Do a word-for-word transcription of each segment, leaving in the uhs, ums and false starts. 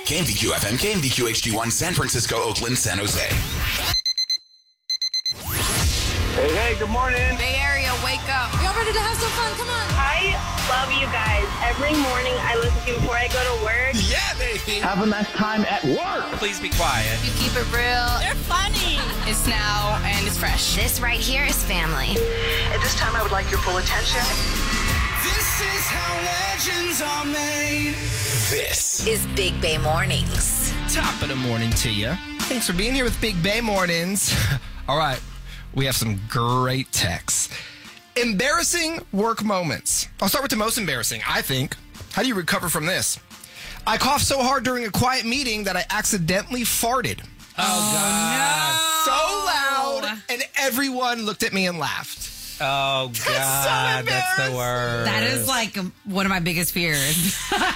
K M V Q F M, K M V Q H D one, San Francisco, Oakland, San Jose. Hey, hey, good morning. Bay Area, wake up. Y'all ready to have some fun? Come on. I love you guys. Every morning I listen to you before I go to work. Yeah, baby. Have a nice time at work. Please be quiet. You keep it real. They're funny. It's now and it's fresh. This right here is family. At this time, I would like your full attention. This is how legends are made. This Is Big Bay Mornings. Top of the morning to you. Thanks for being here with Big Bay Mornings. All right, we have some great texts. Embarrassing work moments. I'll start with the most embarrassing, I think. How do you recover from this? I coughed so hard during a quiet meeting that I accidentally farted. Oh, So loud, and everyone looked at me and laughed. Oh, God. That's the worst. That is like um, one of my biggest fears.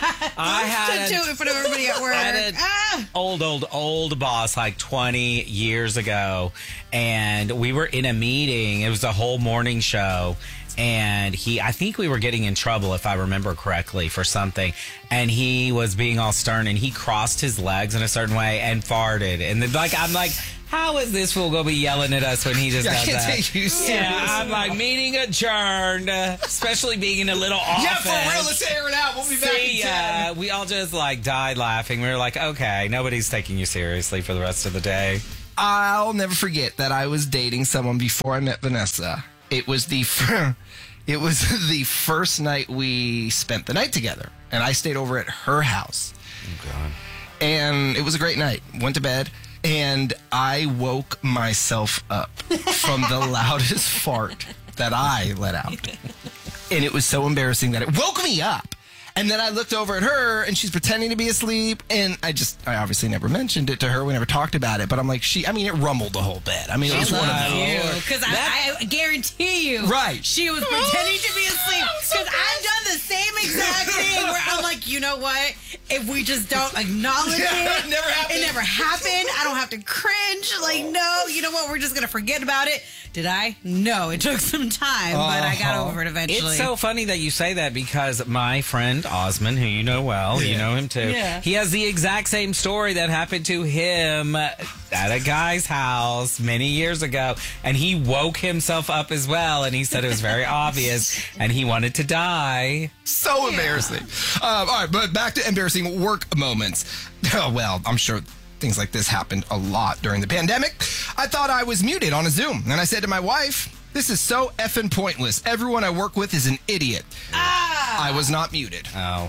I had to do it in front of everybody at work. I had an Ah. old, old, old boss like twenty years ago, and we were in a meeting. It was a whole morning show, and he, I think we were getting in trouble, if I remember correctly, for something, and he was being all stern, and he crossed his legs in a certain way and farted, and then, like, I'm like, how is this fool going to be yelling at us when he just Yeah, I does can't that? take you seriously. Yeah, I'm like, meeting adjourned, uh, especially being in a little office. Yeah, for real, let's air it out. We'll be back See, in ten. uh, we all just like died laughing. We were like, okay, nobody's taking you seriously for the rest of the day. I'll never forget that I was dating someone before I met Vanessa. It was the fir- it was the first night we spent the night together, and I stayed over at her house. Oh, God. And it was a great night. Went to bed, and I woke myself up from the loudest fart that I let out. And it was so embarrassing that it woke me up. And then I looked over at her, and she's pretending to be asleep. And I just, I obviously never mentioned it to her. We never talked about it. But I'm like, she, I mean, it rumbled the whole bed. I mean, it was one of those. Because I, I guarantee you, Right. she was pretending to be asleep. Because I've done the same exact thing where I'm like, you know what? If we just don't acknowledge Yeah, it, it never happened. It never happened. I don't have to cringe. Like, no, you know what? We're just going to forget about it. Did I? No, it took some time, but I got Uh-huh. over it eventually. It's so funny that you say that because my friend Osman, who you know well, you Yeah. know him too, Yeah. he has the exact same story that happened to him at a guy's house many years ago. And he woke himself up as well. And he said it was very obvious and he wanted to die. So embarrassing. Um, all right, but back to embarrassing work moments. Oh, well, I'm sure things like this happened a lot during the pandemic. I thought I was muted on a Zoom, and I said to my wife, this is so effing pointless. Everyone I work with is an idiot. Ah, I was not muted. Oh,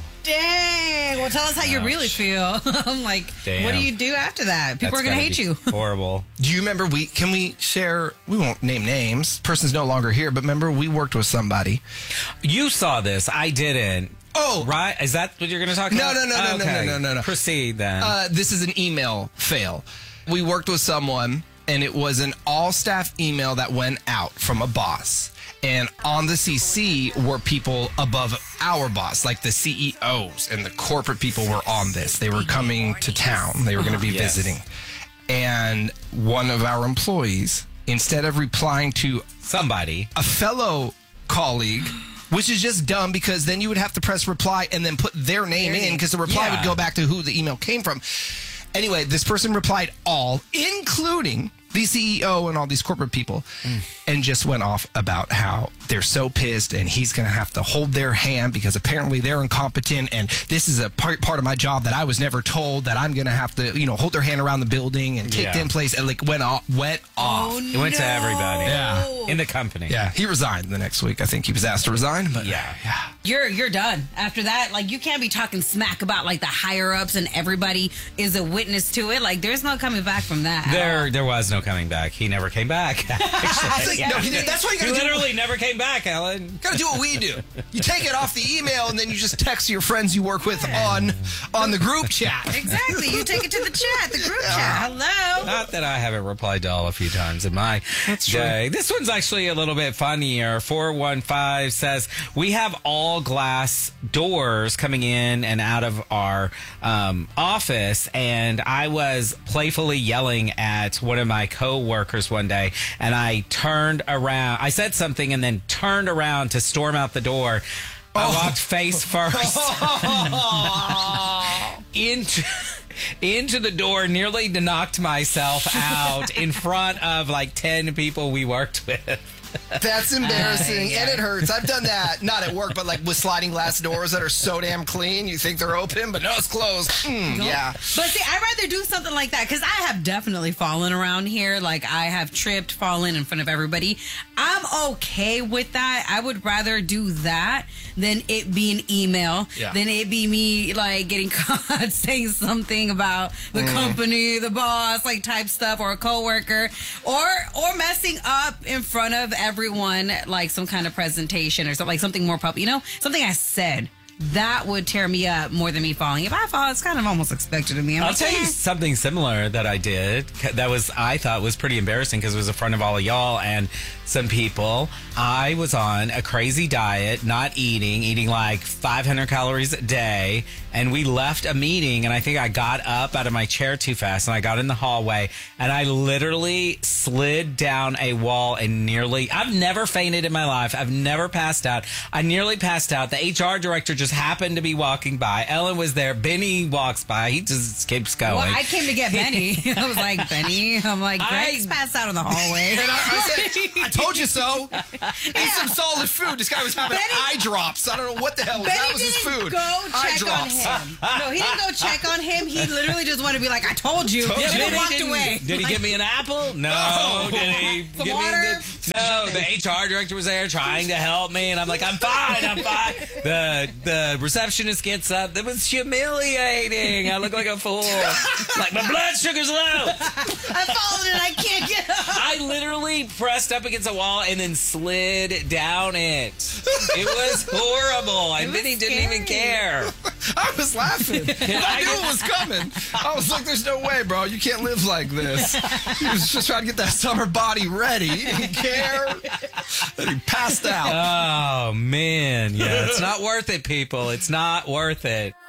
dang. Well, tell us how you really feel. I'm like, Damn. what do you do after that? People that's are going to gotta hate be you. Horrible. Do you remember we, can we share, we won't name names. Person's no longer here, but remember we worked with somebody. You saw this. I didn't. Oh, Right? Is that what you're going to talk No, about? no, no, no, no, Okay. no, no, no, no. Proceed then. Uh, this is an email fail. We worked with someone, and it was an all-staff email that went out from a boss. And on the C C were people above our boss, like the C E Os and the corporate people were on this. They were coming to town. They were going to be Yes. visiting. And one of our employees, instead of replying to Somebody. a fellow colleague, which is just dumb because then you would have to press reply and then put their name in because the reply Yeah. would go back to who the email came from. Anyway, this person replied all, including the C E O and all these corporate people, and just went off about how they're so pissed and he's going to have to hold their hand because apparently they're incompetent and this is a part, part of my job that I was never told that I'm going to have to, you know, hold their hand around the building and take Yeah. them place and like went off, went off. Oh, It went to everybody. Yeah. In the company. Yeah, he resigned the next week. I think he was asked to resign, but Yeah. yeah. You're you're done. After that, like, you can't be talking smack about, like, the higher-ups and everybody is a witness to it. Like, there's no coming back from that. There, there was no coming back. He never came back. Actually. Like, no, he did- that's why you He got to do. literally never came back, Ellen. Got to do what we do. You take it off the email and then you just text your friends you work with on on the group chat. Exactly. You take it to the chat, the group chat. Hello. Not that I haven't replied to all a few times in my day. This one's actually a little bit funnier. four one five says, we have all glass doors coming in and out of our um, office. And I was playfully yelling at one of my co-workers one day. And I turned around. I said something and then turned around to storm out the door. I walked face first into into the door, nearly knocked myself out in front of like ten people we worked with. That's embarrassing, Uh, yeah. and it hurts. I've done that, not at work, but like with sliding glass doors that are so damn clean. You think they're open, but no, it's closed. Mm, yeah. But see, I'd rather do something like that because I have definitely fallen around here. Like, I have tripped, fallen in front of everybody. I'm okay with that. I would rather do that than it be an email, Yeah. than it be me, like, getting caught saying something about the Mm. company, the boss, like, type stuff, or a coworker, or or messing up in front of everyone, like some kind of presentation or something, like something more public, you know, something I said. That would tear me up more than me falling. If I fall, it's kind of almost expected of me. I'm I'll like, tell you eh. something similar that I did that was, I thought was pretty embarrassing because it was in front of all of y'all and some people. I was on a crazy diet, not eating, eating like five hundred calories a day. And we left a meeting and I think I got up out of my chair too fast and I got in the hallway and I literally slid down a wall and nearly, I've never fainted in my life. I've never passed out. I nearly passed out. The H R director just happened to be walking by. Ellen was there. Benny walks by. He just keeps going. Well, I came to get Benny. I was like, Benny. I'm like, Greg's I- passed out in the hallway. And I, I said, I told you so. Eat some solid food. This guy was having Benny- eye drops. I don't know what the hell was Benny that. Was his didn't food. go eye check drops. on him. No, he didn't go check on him. He literally just wanted to be like, I told you. Told and you. then he walked didn't- away. Did he Like, give me an apple? No. No. Did he Some give water? me the, no, the H R director was there trying to help me, and I'm like, I'm fine, I'm fine. The the receptionist gets up. That was humiliating. I look like a fool. Like, my blood sugar's low. I've fallen and I can't get up. I literally pressed up against a wall and then slid down it. It was horrible. And was Benny didn't even scary. care. I was laughing. I I knew just- it was coming. I was like, there's no way, bro. You can't live like this. He was just trying to get that summer body ready. He didn't care. Then he passed out. Oh, man. Yeah, it's not worth it, people. It's not worth it.